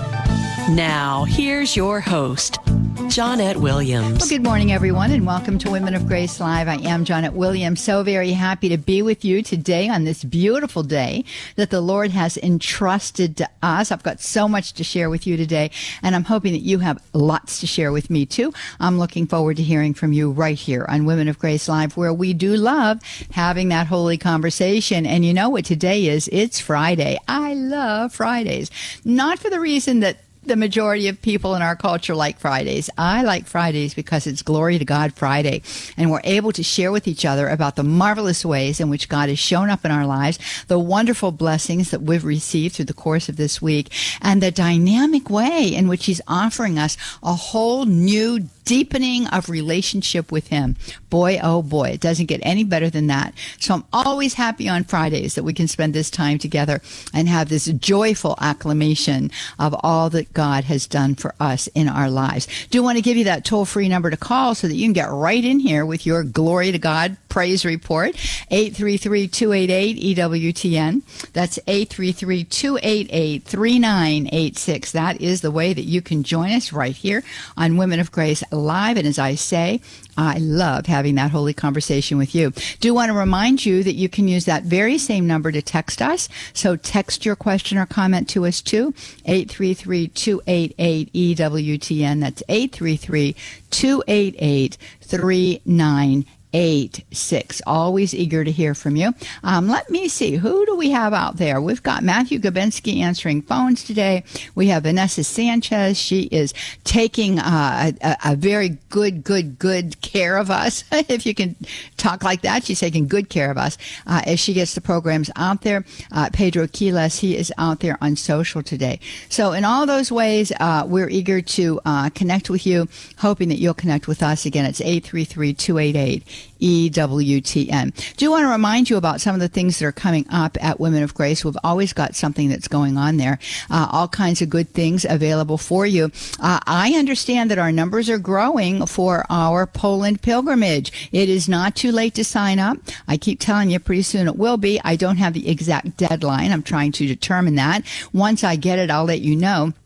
Now, here's your host, Johnnette Williams. Well, good morning, everyone, and welcome to Women of Grace Live. I am Johnnette Williams. So very happy to be with you today on this beautiful day that the Lord has entrusted to us. I've got so much to share with you today, and I'm hoping that you have lots to share with me, too. I'm looking forward to hearing from you right here on Women of Grace Live, where we do love having that holy conversation. And you know what today is? It's Friday. I love Fridays. Not for the reason that the majority of people in our culture like Fridays. I like Fridays because it's Glory to God Friday, and we're able to share with each other about the marvelous ways in which God has shown up in our lives, the wonderful blessings that we've received through the course of this week, and the dynamic way in which He's offering us a whole new deepening of relationship with Him. Boy, oh boy, it doesn't get any better than that. So I'm always happy on Fridays that we can spend this time together and have this joyful acclamation of all that God has done for us in our lives. Do want to give you that toll-free number to call so that you can get right in here with your Glory to God praise report, eight three three, two eight eight, E W T N. That's eight three three, two eight eight, three nine eight six. That is the way that you can join us right here on Women of Grace Live. And as I say, I love having that holy conversation with you. Do want to remind you that you can use that very same number to text us. So text your question or comment to us too, eight three three, two eight eight, E W T N. That's eight three three, two eight eight, three nine eight six. Always eager to hear from you. Um, let me see. Who do we have out there? We've got Matthew Gabensky answering phones today. We have Vanessa Sanchez. She is taking uh, a, a very good, good, good care of us. If you can talk like that, she's taking good care of us uh, as she gets the programs out there. Uh, Pedro Quiles, he is out there on social today. So in all those ways, uh, we're eager to uh, connect with you, hoping that you'll connect with us. Again, it's eight three three, two eight eight, E W T N. Do want to remind you about some of the things that are coming up at Women of Grace. We've always got something that's going on there. Uh, all kinds of good things available for you. Uh, I understand that our numbers are growing for our Poland pilgrimage. It is not too late to sign up. I keep telling you pretty soon it will be. I don't have the exact deadline. I'm trying to determine that. Once I get it, I'll let you know.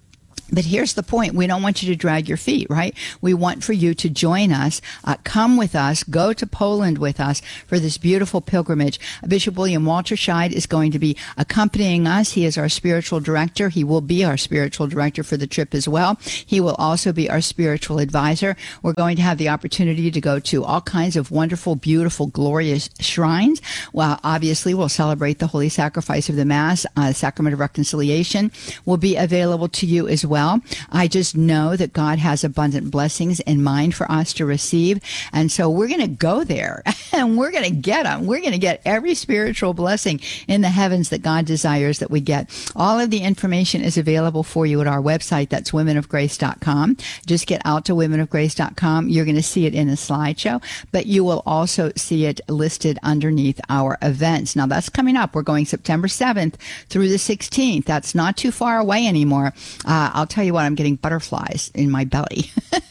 But here's the point. We don't want you to drag your feet, right? We want for you to join us, uh, come with us, go to Poland with us for this beautiful pilgrimage. Bishop William Walterscheid is going to be accompanying us. He is our spiritual director. He will be our spiritual director for the trip as well. He will also be our spiritual advisor. We're going to have the opportunity to go to all kinds of wonderful, beautiful, glorious shrines. Well, obviously, we'll celebrate the Holy Sacrifice of the Mass. Uh, Sacrament of Reconciliation will be available to you as well. Well, I just know that God has abundant blessings in mind for us to receive. And so we're going to go there and we're going to get them. We're going to get every spiritual blessing in the heavens that God desires that we get. All of the information is available for you at our website. That's women of grace dot com. Just get out to women of grace dot com. You're going to see it in a slideshow, but you will also see it listed underneath our events. Now that's coming up. We're going September seventh through the sixteenth. That's not too far away anymore. Uh, I'll tell you what, I'm getting butterflies in my belly.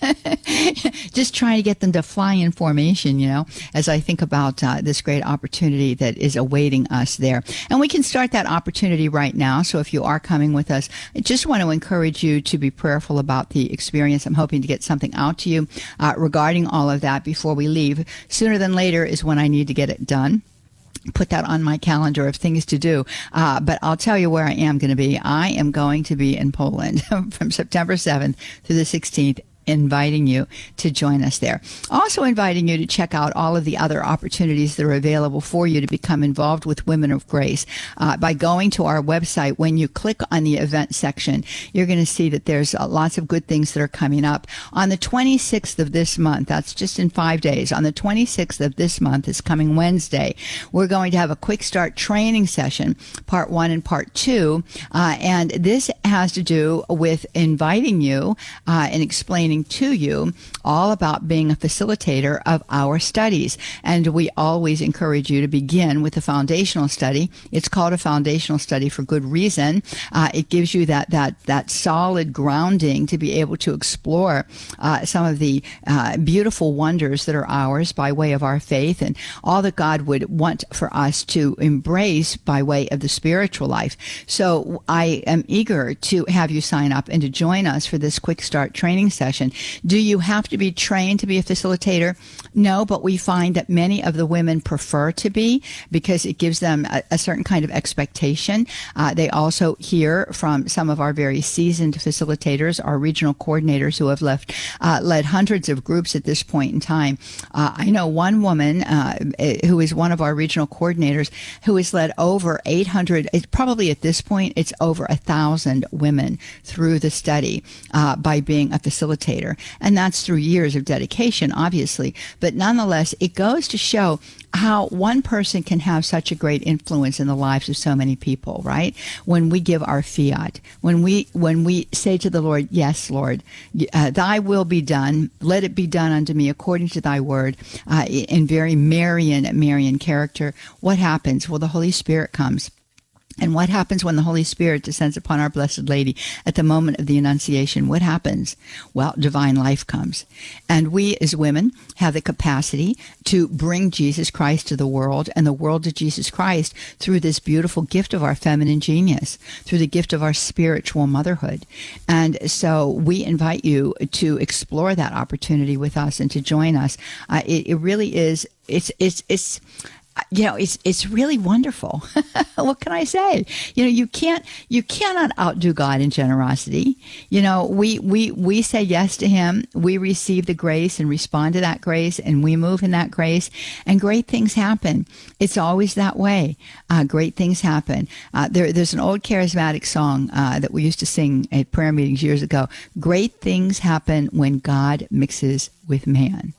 Just trying to get them to fly in formation, you know, as I think about uh, this great opportunity that is awaiting us there. And we can start that opportunity right now. So if you are coming with us, I just want to encourage you to be prayerful about the experience. I'm hoping to get something out to you uh, regarding all of that before we leave. Sooner than later is when I need to get it done. Put that on my calendar of things to do. Uh, but I'll tell you where I am going to be. I am going to be in Poland from September seventh through the sixteenth, inviting you to join us there. Also inviting you to check out all of the other opportunities that are available for you to become involved with Women of Grace. Uh, by going to our website, when you click on the event section, you're going to see that there's uh, lots of good things that are coming up. On the twenty-sixth of this month, that's just in five days, on the twenty-sixth of this month, is coming Wednesday, we're going to have a quick start training session, part one and part two. Uh, and this has to do with inviting you uh, and explaining to you all about being a facilitator of our studies. And we always encourage you to begin with a foundational study. It's called a foundational study for good reason. Uh, it gives you that that that solid grounding to be able to explore uh, some of the uh, beautiful wonders that are ours by way of our faith and all that God would want for us to embrace by way of the spiritual life. So I am eager to have you sign up and to join us for this quick start training session. Do you have to be trained to be a facilitator? No, but we find that many of the women prefer to be because it gives them a, a certain kind of expectation. Uh, they also hear from some of our very seasoned facilitators, our regional coordinators who have left, uh, led hundreds of groups at this point in time. Uh, I know one woman uh, who is one of our regional coordinators who has led over eight hundred, it's probably at this point, it's over a thousand women through the study uh, by being a facilitator. And that's through years of dedication, obviously. But nonetheless, it goes to show how one person can have such a great influence in the lives of so many people, right? When we give our fiat, when we when we say to the Lord, yes, Lord, uh, thy will be done, let it be done unto me according to thy word, uh, in very Marian, Marian character, what happens? Well, the Holy Spirit comes. And what happens when the Holy Spirit descends upon our Blessed Lady at the moment of the Annunciation? What happens? Well, divine life comes. And we as women have the capacity to bring Jesus Christ to the world and the world to Jesus Christ through this beautiful gift of our feminine genius, through the gift of our spiritual motherhood. And so we invite you to explore that opportunity with us and to join us. Uh, it, it really is, it's, it's, it's, you know, it's it's really wonderful. What can I say? You know, you can't you cannot outdo God in generosity. You know, we we we say yes to Him. We receive the grace and respond to that grace, and we move in that grace, and great things happen. It's always that way. Uh, great things happen. Uh, there, there's an old charismatic song uh, that we used to sing at prayer meetings years ago. Great things happen when God mixes with man.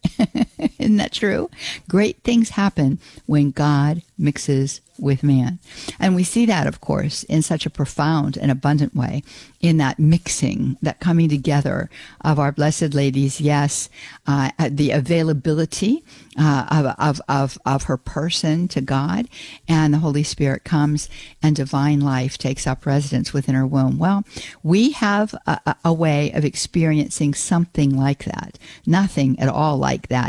Isn't that true? Great things happen when God mixes with man. And we see that, of course, in such a profound and abundant way in that mixing, that coming together of our Blessed Lady's, yes, uh, the availability uh, of, of, of, of her person to God, and the Holy Spirit comes and divine life takes up residence within her womb. Well, we have a, a way of experiencing something like that. Nothing at all like that in terms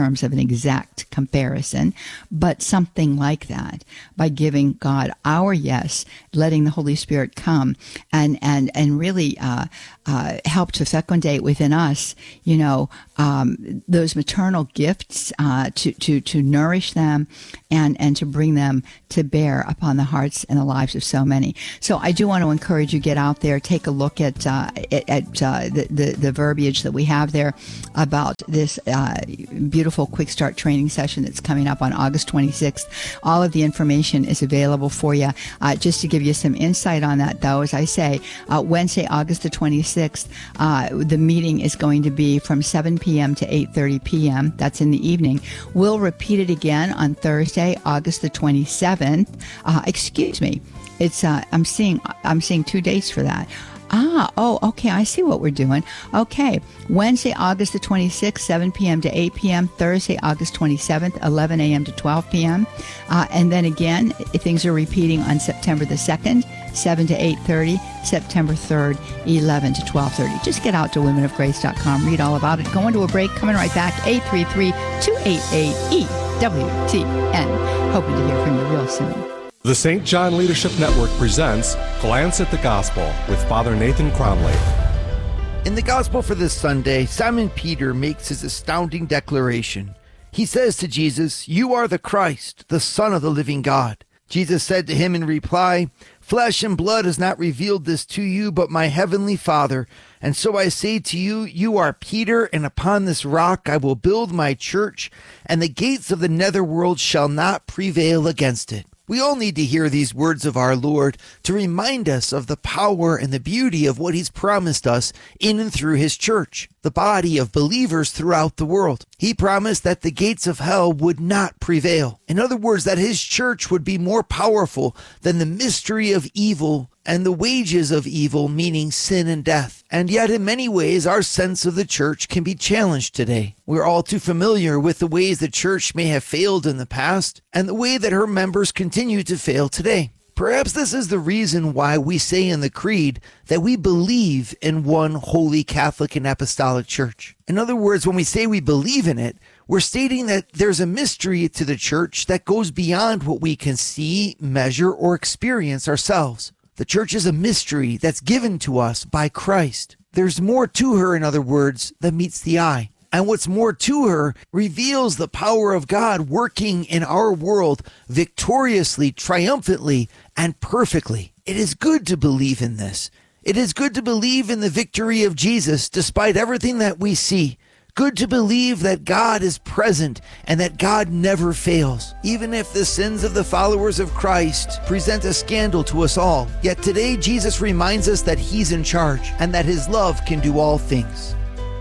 terms of an exact comparison, but something like that, by giving God our yes, letting the Holy Spirit come and, and, and really uh, uh, help to fecundate within us, you know, um, those maternal gifts, uh, to, to, to nourish them and, and to bring them to bear upon the hearts and the lives of so many. So I do want to encourage you, get out there, take a look at, uh, at, at uh, the, the, the verbiage that we have there about this uh, beautiful Quick Start training session that's coming up on August twenty-sixth. All of the information is available for you. Uh, just to give you some insight on that, though, as I say, uh, Wednesday, August the twenty-sixth, uh, the meeting is going to be from seven p.m. to eight thirty p.m. That's in the evening. We'll repeat it again on Thursday, August the twenty-seventh. Uh, excuse me. It's uh, I'm seeing I'm seeing two dates for that. Ah, oh, okay. I see what we're doing. Okay. Wednesday, August the twenty-sixth, seven p.m. to eight p.m. Thursday, August twenty-seventh, eleven a.m. to twelve p.m. Uh, and then again, things are repeating on September the second, seven to eight thirty, September third, eleven to twelve thirty. Just get out to women of grace dot com, read all about it. Going to a break, coming right back, eight three three, two eight eight, E W T N. Hoping to hear from you real soon. The Saint John Leadership Network presents Glance at the Gospel with Father Nathan Cromley. In the Gospel for this Sunday, Simon Peter makes his astounding declaration. He says to Jesus, "You are the Christ, the Son of the living God." Jesus said to him in reply, "Flesh and blood has not revealed this to you, but my heavenly Father. And so I say to you, you are Peter, and upon this rock I will build my church, and the gates of the netherworld shall not prevail against it." We all need to hear these words of our Lord to remind us of the power and the beauty of what he's promised us in and through his church, the body of believers throughout the world. He promised that the gates of hell would not prevail. In other words, that his church would be more powerful than the mystery of evil and the wages of evil, meaning sin and death. And yet, in many ways, our sense of the church can be challenged today. We're all too familiar with the ways the church may have failed in the past and the way that her members continue to fail today. Perhaps this is the reason why we say in the Creed that we believe in one holy Catholic and Apostolic Church. In other words, when we say we believe in it, we're stating that there's a mystery to the church that goes beyond what we can see, measure, or experience ourselves. The church is a mystery that's given to us by Christ. There's more to her, in other words, than meets the eye. And what's more to her reveals the power of God working in our world victoriously, triumphantly, and perfectly. It is good to believe in this. It is good to believe in the victory of Jesus despite everything that we see. Good to believe that God is present and that God never fails. Even if the sins of the followers of Christ present a scandal to us all, yet today Jesus reminds us that he's in charge and that his love can do all things.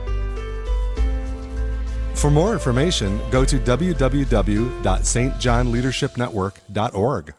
For more information, go to w w w dot s t john leadership network dot org.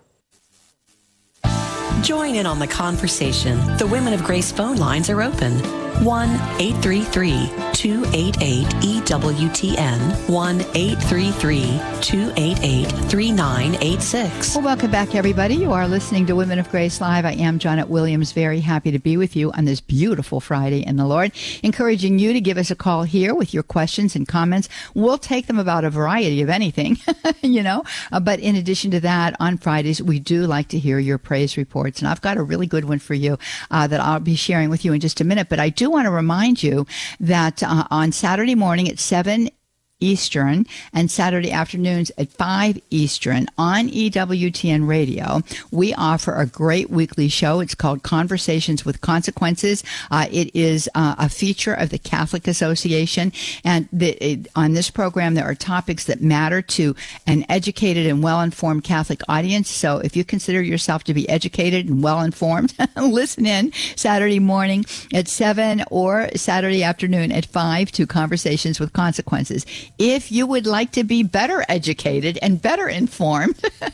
Join in on the conversation. The Women of Grace phone lines are open. one eight three three, two eight eight, E W T N. one eight three three, two eight eight, three nine eight six. Well, welcome back, everybody. You are listening to Women of Grace Live. I am Janet Williams, very happy to be with you on this beautiful Friday in the Lord, encouraging you to give us a call here with your questions and comments. We'll take them about a variety of anything, you know. Uh, but in addition to that, on Fridays, we do like to hear your praise reports. And I've got a really good one for you uh, that I'll be sharing with you in just a minute. But I do want to remind you that uh, on Saturday morning at seven Eastern and Saturday afternoons at five Eastern on E W T N Radio, we offer a great weekly show. It's called Conversations with Consequences. Uh, it is uh, a feature of the Catholic Association. And the, it, on this program, there are topics that matter to an educated and well-informed Catholic audience. So if you consider yourself to be educated and well-informed, listen in Saturday morning at seven or Saturday afternoon at five to Conversations with Consequences. If you would like to be better educated and better informed,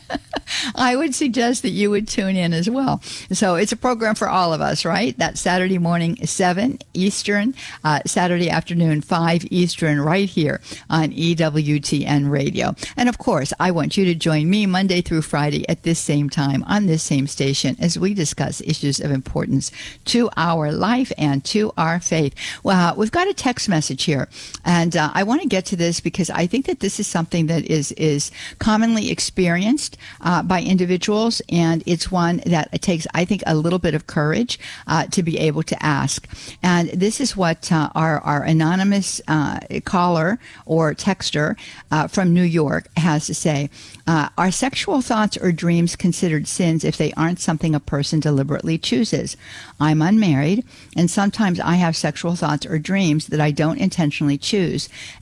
I would suggest that you would tune in as well. So it's a program for all of us, right? That's Saturday morning, seven Eastern, uh, Saturday afternoon, five Eastern, right here on E W T N Radio. And of course, I want you to join me Monday through Friday at this same time on this same station as we discuss issues of importance to our life and to our faith. Well, we've got a text message here, and uh, I want to get to this because I think that this is something that is, is commonly experienced uh, by individuals, and it's one that it takes, I think, a little bit of courage uh, to be able to ask. And this is what uh, our, our anonymous uh, caller or texter uh, from New York has to say. Uh, are sexual thoughts or dreams considered sins if they aren't something a person deliberately chooses? I'm unmarried, and sometimes I have sexual thoughts or dreams that I don't intentionally choose.